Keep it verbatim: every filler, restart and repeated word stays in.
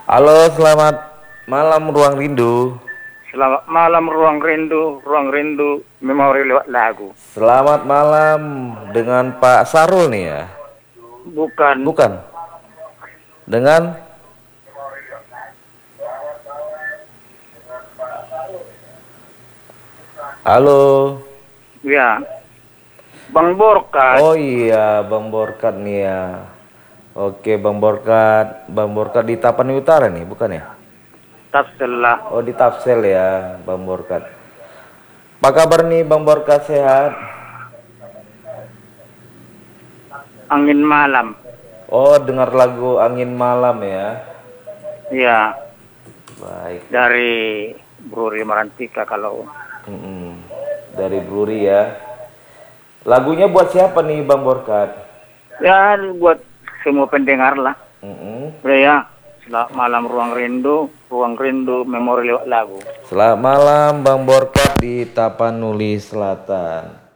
Halo, selamat malam Ruang Rindu. Selamat malam Ruang Rindu, Ruang Rindu memori lewat lagu. Selamat malam dengan Pak Sarul nih ya. Bukan. Bukan. Dengan Halo. Ya. Bang Borkat. Oh iya, Bang Borkat nih ya. Oke, Bang Borkat. Bang Borkat di Tapanuli Utara nih, bukan ya? Tafsir lah. Oh, di Tapsel ya, Bang Borkat. Apa kabar nih Bang Borkat, sehat? Angin malam. Oh, dengar lagu Angin Malam ya. Ya. Baik. Dari Bruri Marantika kalau Mm-mm. Dari Bruri ya. Lagunya buat siapa nih Bang Borkat? ya buat semua pendengar lah. Mm-mm. Udah ya. Selamat malam Ruang Rindu, Ruang Rindu memori lewat lagu. Selamat malam Bang Borkat di Tapanuli Selatan.